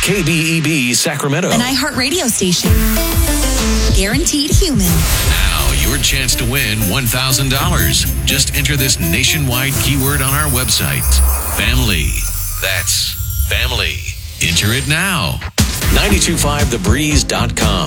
KBEB Sacramento. An iHeartRadio station. Guaranteed human. Now, your chance to win $1,000. Just enter this nationwide keyword on our website. Family. That's family. Enter it now. 925thebreeze.com.